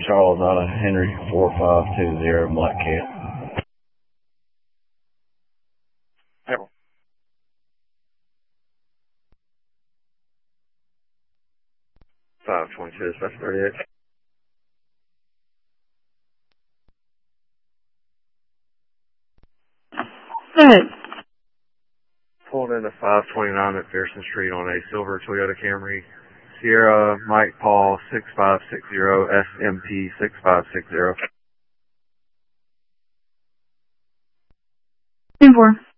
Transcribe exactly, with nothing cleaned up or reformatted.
Charles out of Henry four five two zero Black Cat. five twenty-two, that's thirty-eight. Go ahead. Pulled into five twenty-nine McPherson Street on a silver Toyota Camry. Sierra Mike Paul six five six zero S M P six five six zero. ten four.